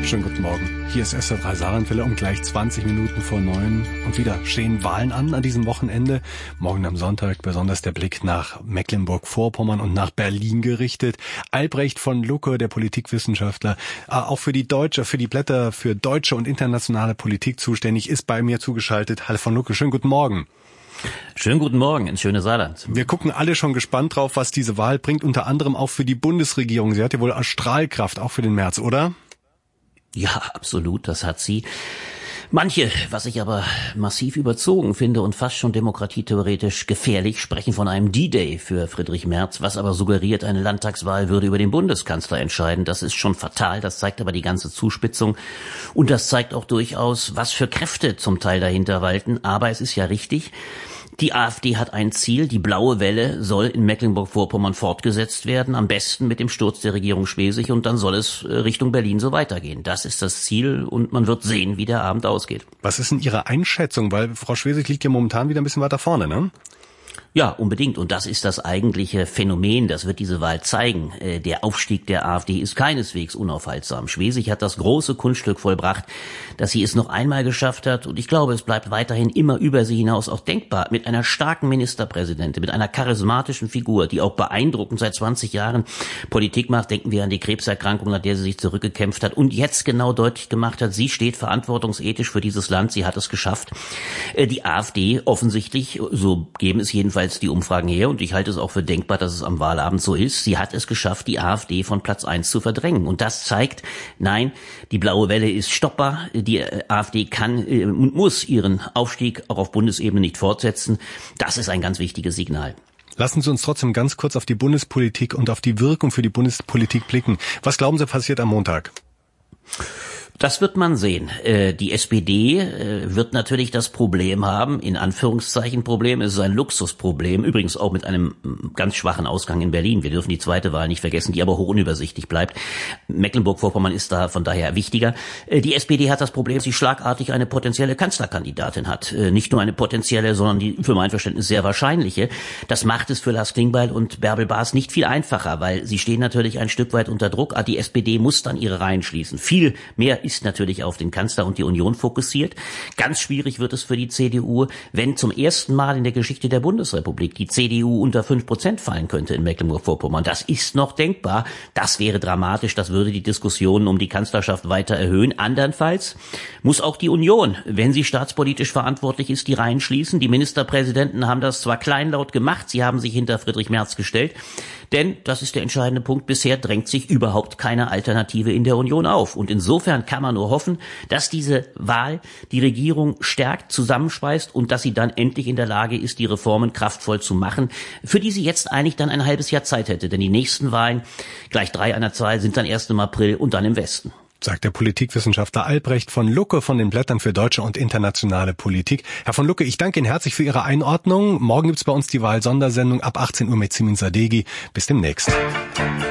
Schönen guten Morgen. Hier ist SR3 Saarlandwelle um gleich 20 Minuten vor 9. Und wieder stehen Wahlen an diesem Wochenende. Morgen am Sonntag besonders der Blick nach Mecklenburg-Vorpommern und nach Berlin gerichtet. Albrecht von Lucke, der Politikwissenschaftler, auch für die Blätter für deutsche und internationale Politik zuständig, ist bei mir zugeschaltet. Hallo von Lucke, schönen guten Morgen. Schönen guten Morgen ins schöne Saarland. Wir gucken alle schon gespannt drauf, was diese Wahl bringt, unter anderem auch für die Bundesregierung. Sie hat ja wohl Strahlkraft, auch für den März, oder? Ja, absolut, das hat sie. Manche, was ich aber massiv überzogen finde und fast schon demokratietheoretisch gefährlich, sprechen von einem D-Day für Friedrich Merz, was aber suggeriert, eine Landtagswahl würde über den Bundeskanzler entscheiden. Das ist schon fatal, das zeigt aber die ganze Zuspitzung und das zeigt auch durchaus, was für Kräfte zum Teil dahinter walten. Aber es ist ja richtig, die AfD hat ein Ziel, die blaue Welle soll in Mecklenburg-Vorpommern fortgesetzt werden, am besten mit dem Sturz der Regierung Schwesig, und dann soll es Richtung Berlin so weitergehen. Das ist das Ziel und man wird sehen, wie der Abend ausgeht. Was ist denn Ihre Einschätzung? Weil Frau Schwesig liegt ja momentan wieder ein bisschen weiter vorne, ne? Ja, unbedingt. Und das ist das eigentliche Phänomen. Das wird diese Wahl zeigen. Der Aufstieg der AfD ist keineswegs unaufhaltsam. Schwesig hat das große Kunststück vollbracht, dass sie es noch einmal geschafft hat. Und ich glaube, es bleibt weiterhin immer über sie hinaus auch denkbar. Mit einer starken Ministerpräsidentin, mit einer charismatischen Figur, die auch beeindruckend seit 20 Jahren Politik macht. Denken wir an die Krebserkrankung, nach der sie sich zurückgekämpft hat und jetzt genau deutlich gemacht hat, sie steht verantwortungsethisch für dieses Land. Sie hat es geschafft. Die AfD offensichtlich, so geben es jedenfalls die Umfragen her, und ich halte es auch für denkbar, dass es am Wahlabend so ist, sie hat es geschafft, die AfD von Platz 1 zu verdrängen. Und das zeigt, nein, die blaue Welle ist stoppbar, die AfD kann und muss ihren Aufstieg auch auf Bundesebene nicht fortsetzen. Das ist ein ganz wichtiges Signal. Lassen Sie uns trotzdem ganz kurz auf die Bundespolitik und auf die Wirkung für die Bundespolitik blicken. Was glauben Sie passiert am Montag? Das wird man sehen. Die SPD wird natürlich das Problem haben, in Anführungszeichen Problem, es ist ein Luxusproblem, übrigens auch mit einem ganz schwachen Ausgang in Berlin. Wir dürfen die zweite Wahl nicht vergessen, die aber hoch unübersichtlich bleibt. Mecklenburg-Vorpommern ist da von daher wichtiger. Die SPD hat das Problem, dass sie schlagartig eine potenzielle Kanzlerkandidatin hat. Nicht nur eine potenzielle, sondern die für mein Verständnis sehr wahrscheinliche. Das macht es für Lars Klingbeil und Bärbel Baas nicht viel einfacher, weil sie stehen natürlich ein Stück weit unter Druck. Die SPD muss dann ihre Reihen schließen. Viel mehr ist natürlich auf den Kanzler und die Union fokussiert. Ganz schwierig wird es für die CDU, wenn zum ersten Mal in der Geschichte der Bundesrepublik die CDU unter 5% fallen könnte in Mecklenburg-Vorpommern. Das ist noch denkbar. Das wäre dramatisch. Das würde die Diskussionen um die Kanzlerschaft weiter erhöhen. Andernfalls muss auch die Union, wenn sie staatspolitisch verantwortlich ist, die Reihen schließen. Die Ministerpräsidenten haben das zwar kleinlaut gemacht, sie haben sich hinter Friedrich Merz gestellt, denn, das ist der entscheidende Punkt, bisher drängt sich überhaupt keine Alternative in der Union auf. Und insofern kann man nur hoffen, dass diese Wahl die Regierung stärkt, zusammenschweißt und dass sie dann endlich in der Lage ist, die Reformen kraftvoll zu machen, für die sie jetzt eigentlich dann ein halbes Jahr Zeit hätte. Denn die nächsten Wahlen, gleich 3 an der Zahl, sind dann erst im April und dann im Westen. Sagt der Politikwissenschaftler Albrecht von Lucke von den Blättern für deutsche und internationale Politik. Herr von Lucke, ich danke Ihnen herzlich für Ihre Einordnung. Morgen gibt's bei uns die Wahl-Sondersendung ab 18 Uhr mit Simin Sadeghi. Bis demnächst.